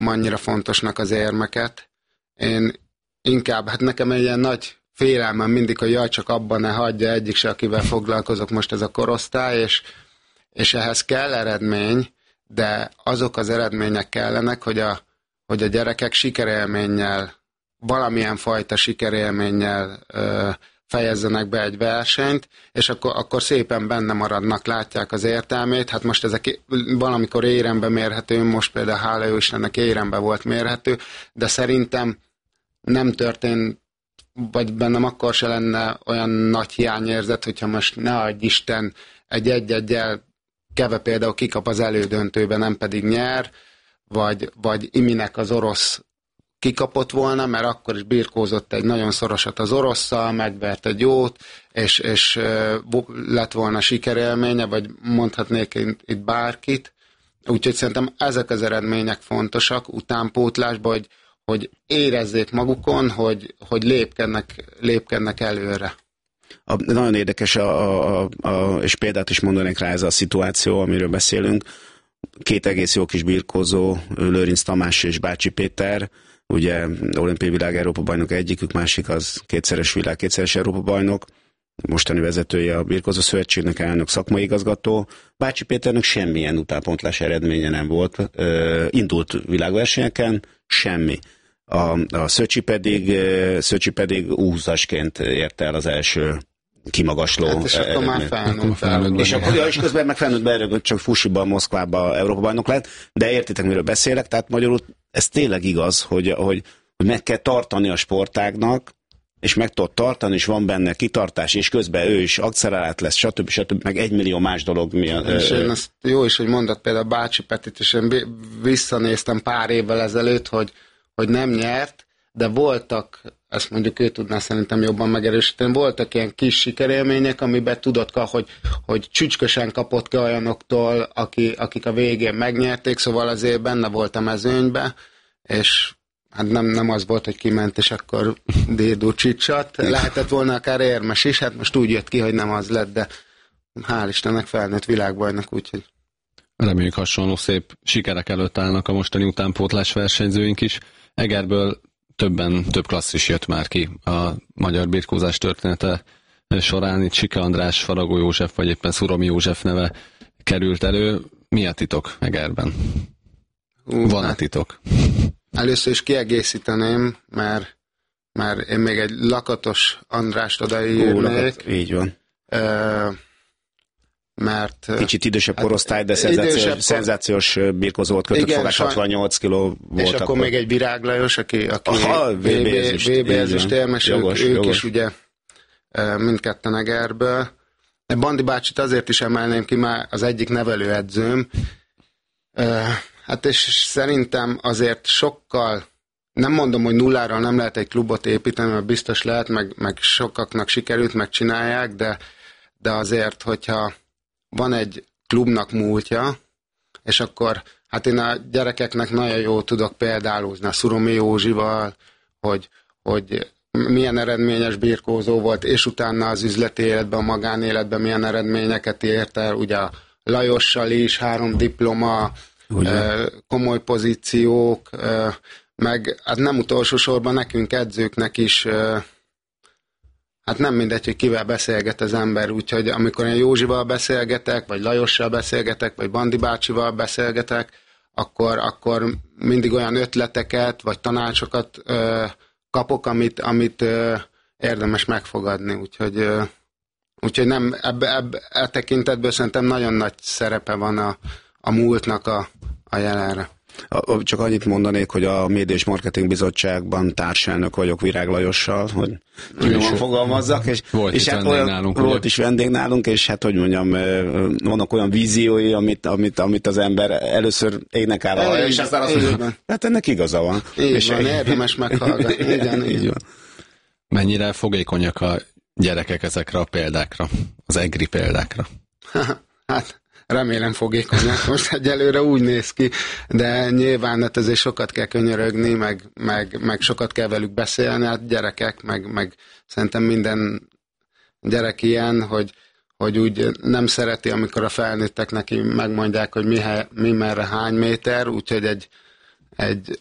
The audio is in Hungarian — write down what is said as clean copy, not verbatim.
annyira fontosnak az érmeket. Én inkább, hát nekem egy ilyen nagy félelmem mindig, hogy jaj, csak abban ne hagyja egyik se, akivel foglalkozok most ez a korosztály, és ehhez kell eredmény, de azok az eredmények kellenek, hogy a gyerekek sikerélménnyel, valamilyen fajta sikerélménnyel fejezzenek be egy versenyt, és akkor szépen benne maradnak, látják az értelmét. Hát most ezek valamikor érembe mérhető, most például hála jó Istennek érembe volt mérhető, de szerintem nem történt, vagy bennem akkor se lenne olyan nagy hiányérzet, hogyha most ne adj Isten egy-egyel Keve például kikap az elődöntőben, nem pedig nyer, vagy Iminek az orosz kikapott volna, mert akkor is birkózott egy nagyon szorosat az orosszal, megvert egy jót, és lett volna sikerélménye, vagy mondhatnék itt bárkit. Úgyhogy szerintem ezek az eredmények fontosak utánpótlásban, hogy érezzék magukon, hogy lépkednek előre. Nagyon érdekes, és példát is mondanék rá ez a szituáció, amiről beszélünk. Két egész jó kis birkózó, Lőrinc Tamás és Bácsi Péter, ugye olimpiai világ Európa-bajnok egyikük, másik az kétszeres világ, kétszeres Európa-bajnok, mostani vezetője a Birkózó Szövetségnek, elnök szakmai igazgató. Bácsi Péternek semmilyen utánpótlás eredménye nem volt. Indult világversenyeken, semmi. A Szöcsi pedig U20-asként érte el az első kimagasló. Hát és akkor már felnőtt. És akkor és közben meg felnőtt be, csak Fusiba, Moszkvába Európa-bajnok lett, de értitek, miről beszélek, tehát magyarul ez tényleg igaz, hogy meg kell tartani a sportágnak, és meg tudod tartani, és van benne kitartás, és közben ő is akcelerált lesz, stb. Meg 1 millió más dolog miatt. És én ezt jó is, hogy mondott például Bácsi Petit, és én visszanéztem pár évvel ezelőtt, hogy nem nyert, de voltak, ezt mondjuk ő tudná szerintem jobban megerősíteni, voltak ilyen kis sikerélmények, amiben tudod, hogy csücskösen kapott ki olyanoktól, akik a végén megnyerték, szóval azért benne volt a mezőnybe, és hát nem az volt, hogy kiment, és akkor Dérdú csicsat. Lehetett volna akár érmes is, hát most úgy jött ki, hogy nem az lett, de hál' Istennek felnőtt világbajnok, úgyhogy. Reméljük hasonló szép sikerek előtt állnak a mostani utánpótlás versenyzőink is. Egerből több klasszis jött már ki a magyar birkózás története során. Itt Sike András, Faragó József, vagy éppen Szuromi József neve került elő. Mi a titok Egerben? Van-e titok? Először is kiegészíteném, mert én még egy Lakatos Andrást odaírnék. Így van. Mert kicsit idősebb korosztály, de szenzációs birkózó volt, kötött fogás, 68 kiló volt. És akkor még egy Virág Lajos, aki VB-ezüst érmes, ők is ugye mindketten Egerből. Bandi bácsit azért is emelném ki, már az egyik nevelőedzőm. Hát és szerintem azért sokkal, nem mondom, hogy nulláról nem lehet egy klubot építeni, mert biztos lehet, meg sokaknak sikerült, megcsinálják, de azért, hogyha van egy klubnak múltja, és akkor, hát én a gyerekeknek nagyon jól tudok példálózni a Szuromi Józsival, hogy milyen eredményes birkózó volt, és utána az üzleti életben, a magánéletben milyen eredményeket ért el, ugye a Lajossal is, 3 diploma, komoly pozíciók, meg hát nem utolsó sorban nekünk edzőknek is, hát nem mindegy, hogy kivel beszélget az ember, úgyhogy amikor én Józsival beszélgetek, vagy Lajossal beszélgetek, vagy Bandi bácsival beszélgetek, akkor mindig olyan ötleteket, vagy tanácsokat kapok, amit érdemes megfogadni, úgyhogy nem, e tekintetből szerintem nagyon nagy szerepe van a múltnak a jelenre. Csak annyit mondanék, hogy a Média és Marketing Bizottságban társelnök vagyok Virág Lajossal, hogy jól fogalmazzak, és hát volt is vendég nálunk, és hát hogy mondjam, vannak olyan víziói, amit az ember először énekel, és aztán azt mondja, hát ennek igaza van. Így van, érdemes meghallgatni. Igen, így van. Mennyire fogékonyak a gyerekek ezekre a példákra, az egri példákra? Hát remélem fogékonyak, most egyelőre úgy néz ki, de nyilván hát azért sokat kell könyörögni, meg sokat kell velük beszélni, hát gyerekek, meg szerintem minden gyerek ilyen, hogy úgy nem szereti, amikor a felnőttek neki megmondják, hogy mi merre hány méter, úgyhogy egy